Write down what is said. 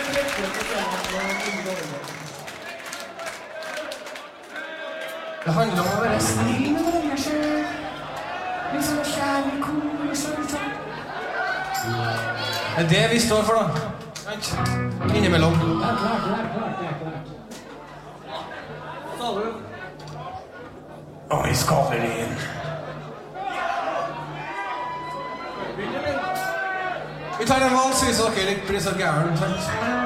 Det handler om å være snill med hverandre selv. Liksom kjærlig, sånn. Det er det vi står for, da. Innimellom. Klart. Og vi skaler inn. Vi tar en vals, så dere blir så gæren, sant?